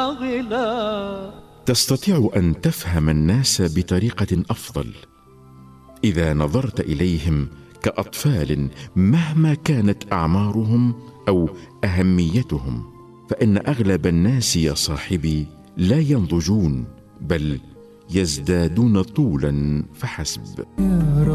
شاغلا. تستطيع أن تفهم الناس بطريقة أفضل إذا نظرت إليهم كأطفال مهما كانت أعمارهم أو أهميتهم، فإن أغلب الناس يا صاحبي لا ينضجون بل يزدادون طولا فحسب.